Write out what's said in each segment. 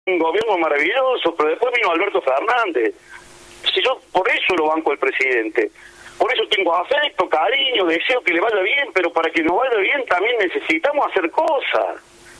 un gobierno maravilloso, pero después vino Alberto Fernández. Si yo por eso lo banco al presidente, por eso tengo afecto, cariño, deseo que le vaya bien, pero para que nos vaya bien también necesitamos hacer cosas.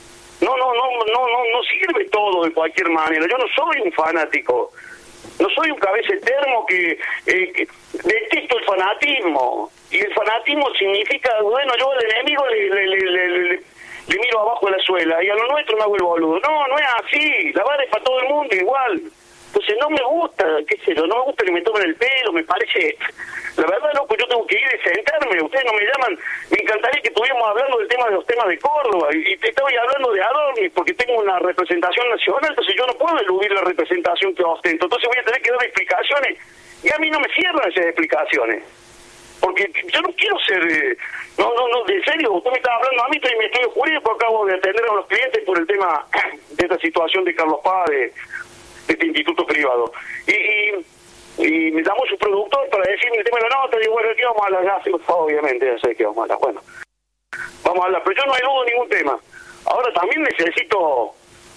No sirve todo de cualquier manera. Yo no soy un fanático, no soy un cabeza de termo que detesto el fanatismo. Y el fanatismo significa, bueno, yo al enemigo le miro abajo de la suela y a lo nuestro me hago el boludo. No es así, la vara es para todo el mundo igual. Entonces no me gusta, qué sé yo, no me gusta que me tomen el pelo, me parece, la verdad loco, yo tengo que ir y sentarme, ustedes no me llaman, me encantaría que estuviéramos hablando del tema de los temas de Córdoba, y te estoy hablando de Adorni, porque tengo una representación nacional, entonces yo no puedo eludir la representación que ostento, entonces voy a tener que dar explicaciones, y a mí no me cierran esas explicaciones, porque yo no quiero ser, en serio, usted me está hablando a mí, estoy en mi estudio jurídico, acabo de atender a los clientes por el tema de esta situación de Carlos Paz, de este instituto privado. Y me llamó su productor para decirme el tema de la nota, digo, bueno, ¿qué vamos a hablar? Obviamente, ya sé que vamos a hablar. Bueno, vamos a hablar, pero yo no eludo ningún tema. Ahora también necesito,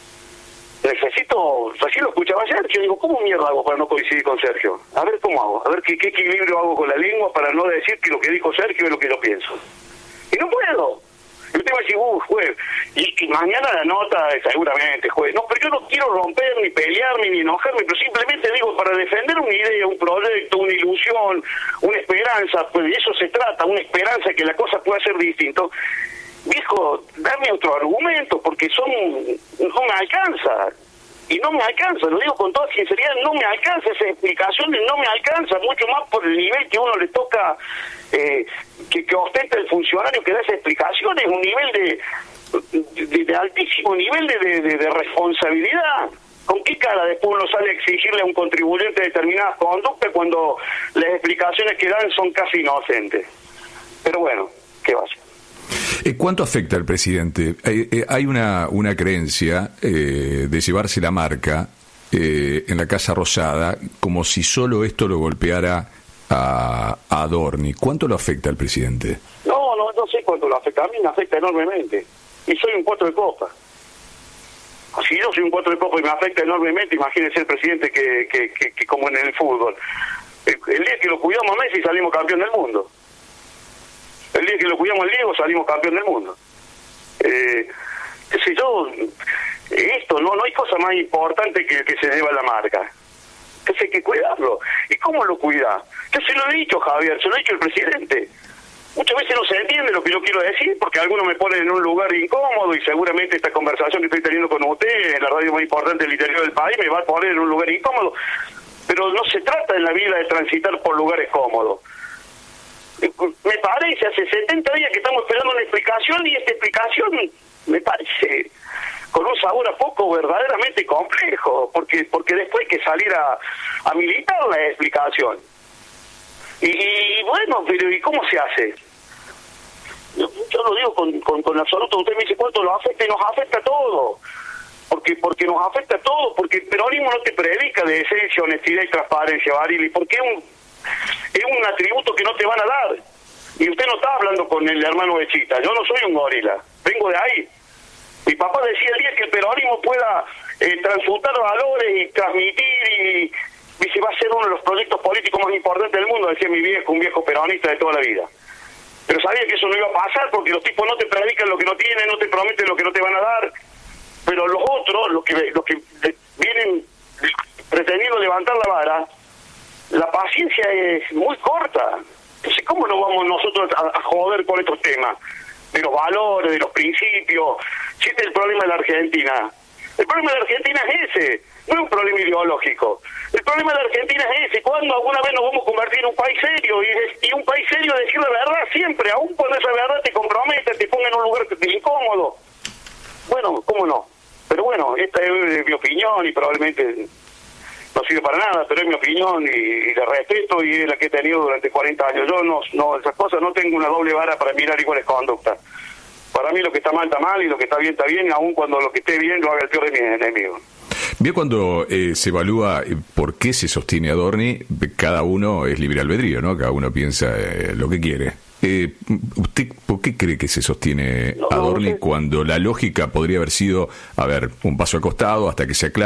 recién lo escuchaba a Sergio, digo, ¿cómo mierda hago para no coincidir con Sergio? A ver cómo hago, a ver qué equilibrio hago con la lengua para no decir que lo que dijo Sergio es lo que yo pienso. Y no puedo. Y usted va a decir, juez, y mañana la nota, seguramente, juez. No, pero yo no quiero romper, ni pelearme, ni enojarme, pero simplemente digo, para defender una idea, un proyecto, una ilusión, una esperanza, pues de eso se trata, una esperanza que la cosa pueda ser distinto. Viejo, dame otro argumento, porque no me alcanza. Y no me alcanza, lo digo con toda sinceridad, no me alcanza esa explicación, no me alcanza, mucho más por el nivel que uno le toca, que ostenta el funcionario que da esa explicación, es un nivel de altísimo nivel de responsabilidad. ¿Con qué cara después uno sale a exigirle a un contribuyente determinadas conductas cuando las explicaciones que dan son casi inocentes? Pero bueno, ¿qué va a ser? ¿Cuánto afecta al presidente? Hay una creencia de llevarse la marca en la Casa Rosada como si solo esto lo golpeara a Adorni. ¿Cuánto lo afecta al presidente? No sé cuánto lo afecta. A mí me afecta enormemente. Y soy un 4 de copa. Si yo soy un 4 de copa y me afecta enormemente, imagínense el presidente que como en el fútbol. El día que lo cuidamos a Messi salimos campeón del mundo. El día que lo cuidamos al Diego salimos campeón del mundo. Si yo, esto no hay cosa más importante que se lleva la marca. Entonces hay que cuidarlo. ¿Y cómo lo cuida? Yo se lo he dicho, Javier, se lo he dicho el presidente. Muchas veces no se entiende lo que yo quiero decir porque algunos me ponen en un lugar incómodo y seguramente esta conversación que estoy teniendo con usted en la radio más importante del interior del país me va a poner en un lugar incómodo. Pero no se trata en la vida de transitar por lugares cómodos. Me parece, hace 70 días que estamos esperando una explicación y esta explicación me parece con un sabor a poco verdaderamente complejo, porque después hay que salir a militar la explicación. Y bueno, pero ¿y cómo se hace? Yo lo digo con absoluto, usted me dice cuánto lo afecta y nos afecta a todos. Porque nos afecta a todos, porque el peronismo no te predica de decencia, honestidad y transparencia, Barili, porque es un atributo que no te van a dar. Y usted no está hablando con el hermano de Chita, yo no soy un gorila, vengo de ahí. Mi papá decía el día que el peronismo pueda transmutar valores y transmitir y dice, va a ser uno de los proyectos políticos más importantes del mundo, decía mi viejo, un viejo peronista de toda la vida. Pero sabía que eso no iba a pasar porque los tipos no te predican lo que no tienen, no te prometen lo que no te van a dar. Pero los otros, los que vienen pretendiendo levantar la vara, la paciencia es muy corta. Entonces, ¿cómo no vamos nosotros a joder con estos temas? De los valores, de los principios. Si este es el problema de la Argentina. El problema de la Argentina es ese, no es un problema ideológico. El problema de la Argentina es ese, ¿cuándo alguna vez nos vamos a convertir en un país serio? Y un país serio decir la verdad siempre, aún cuando esa verdad te compromete, te ponga en un lugar incómodo. Bueno, ¿cómo no? Pero bueno, esta es mi opinión y probablemente no sirve para nada, pero es mi opinión y la respeto y es la que he tenido durante 40 años. Yo no esas cosas, no tengo una doble vara para mirar iguales conductas. Para mí lo que está mal y lo que está bien, aun cuando lo que esté bien lo haga el peor de mis enemigos. Bien, cuando se evalúa por qué se sostiene Adorni, cada uno es libre albedrío, ¿no? Cada uno piensa lo que quiere. ¿Usted por qué cree que se sostiene Adorni cuando la lógica podría haber sido, a ver, un paso al costado hasta que se aclare?